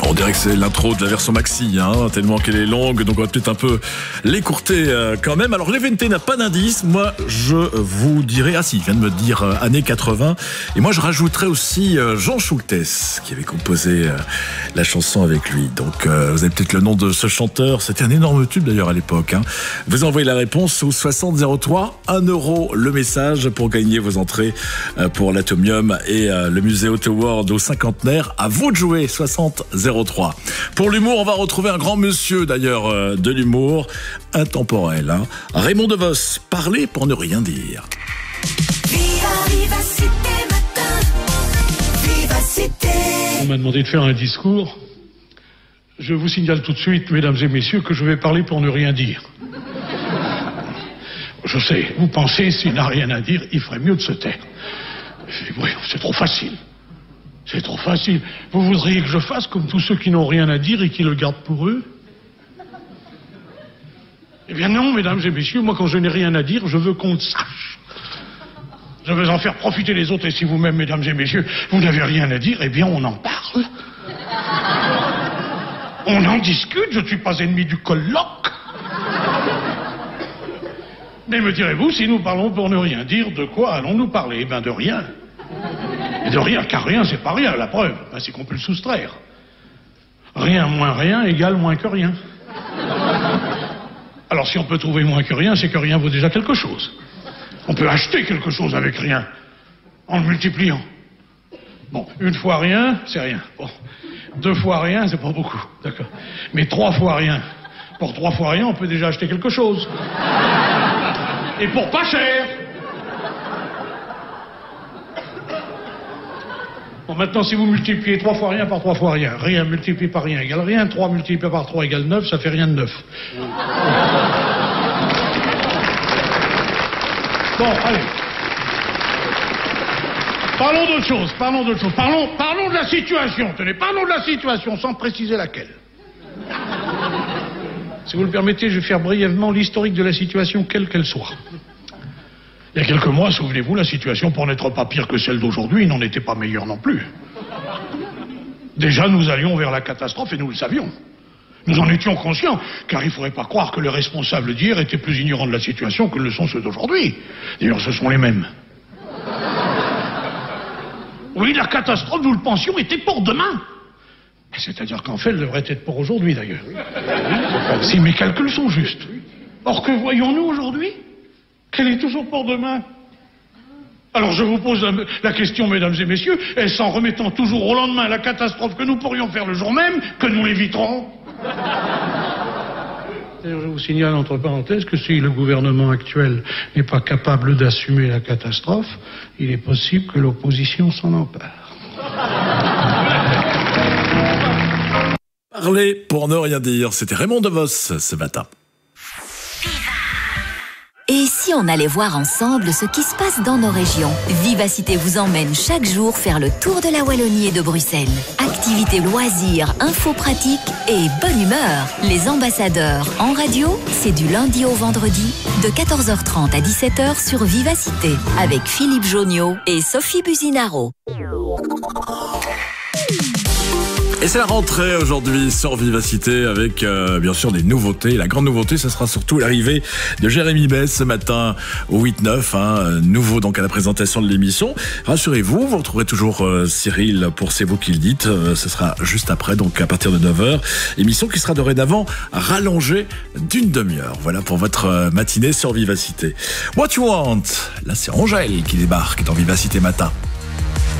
On dirait que c'est l'intro de la version maxi, tellement qu'elle est longue, donc on va peut-être un peu l'écourter quand même. Alors l'Eventé n'a pas d'indice, moi je vous dirais, il vient de me dire années 80, et moi je rajouterais aussi Jean Schultes qui avait composé la chanson avec lui. Donc vous avez peut-être le nom de ce chanteur, c'était un énorme tube d'ailleurs à l'époque. Vous envoyez la réponse au 6003, 1 euro le message pour gagner vos entrées pour l'Atomium et le musée Auto World au cinquantenaire. À vous de jouer, 6003. Pour l'humour, on va retrouver un grand monsieur d'ailleurs de l'humour intemporel. Raymond DeVos, parler pour ne rien dire. On m'a demandé de faire un discours. Je vous signale tout de suite, mesdames et messieurs, que je vais parler pour ne rien dire. Je sais, vous pensez, s'il n'a rien à dire, il ferait mieux de se taire. Oui, c'est trop facile. C'est trop facile. Vous voudriez que je fasse comme tous ceux qui n'ont rien à dire et qui le gardent pour eux? Eh bien non, mesdames et messieurs, moi quand je n'ai rien à dire, je veux qu'on le sache. Je veux en faire profiter les autres, et si vous-même, mesdames et messieurs, vous n'avez rien à dire, eh bien on en parle. On en discute, je ne suis pas ennemi du colloque. Mais me direz-vous, si nous parlons pour ne rien dire, de quoi allons-nous parler? Eh bien de rien. Et de rien, car rien, c'est pas rien, la preuve, c'est qu'on peut le soustraire. Rien moins rien égale moins que rien. Alors si on peut trouver moins que rien, c'est que rien vaut déjà quelque chose. On peut acheter quelque chose avec rien, en le multipliant. Bon, une fois rien, c'est rien. Bon, 2 fois rien, c'est pas beaucoup, d'accord. Mais 3 fois rien. Pour 3 fois rien, on peut déjà acheter quelque chose. Et pour pas cher. Bon, maintenant, si vous multipliez 3 fois rien par 3 fois rien, rien multiplié par rien égale rien, 3 multiplié par 3 égale 9, ça fait rien de 9. Bon, allez. Parlons d'autre chose. Parlons de la situation. Tenez, parlons de la situation, sans préciser laquelle. Si vous le permettez, je vais faire brièvement l'historique de la situation, quelle qu'elle soit. Il y a quelques mois, souvenez-vous, la situation, pour n'être pas pire que celle d'aujourd'hui, n'en était pas meilleure non plus. Déjà, nous allions vers la catastrophe et nous le savions. Nous en étions conscients, car il ne faudrait pas croire que les responsables d'hier étaient plus ignorants de la situation que ne le sont ceux d'aujourd'hui. D'ailleurs, ce sont les mêmes. Oui, la catastrophe, nous le pensions, était pour demain. C'est-à-dire qu'en fait, elle devrait être pour aujourd'hui, d'ailleurs. Si mes calculs sont justes. Or, que voyons-nous aujourd'hui? Qu'elle est toujours pour demain. Alors je vous pose la question, mesdames et messieurs, est-ce en remettant toujours au lendemain la catastrophe que nous pourrions faire le jour même que nous l'éviterons? D'ailleurs, je vous signale entre parenthèses que si le gouvernement actuel n'est pas capable d'assumer la catastrophe, il est possible que l'opposition s'en empare. Parler pour ne rien dire, c'était Raymond DeVos ce matin. Et si on allait voir ensemble ce qui se passe dans nos régions? Vivacité vous emmène chaque jour faire le tour de la Wallonie et de Bruxelles. Activités, loisirs, infos pratiques et bonne humeur. Les ambassadeurs en radio, c'est du lundi au vendredi de 14h30 à 17h sur Vivacité avec Philippe Joniot et Sophie Businaro. Et c'est la rentrée aujourd'hui sur Vivacité avec bien sûr des nouveautés. La grande nouveauté, ce sera surtout l'arrivée de Jérémy Besse ce matin au 8-9, nouveau donc à la présentation de l'émission. Rassurez-vous, vous retrouverez toujours Cyril pour C'est vous qui le dites. Ce sera juste après, donc à partir de 9h. Émission qui sera dorénavant rallongée d'une demi-heure. Voilà pour votre matinée sur Vivacité. What You Want? Là, c'est Angèle qui débarque dans Vivacité Matin.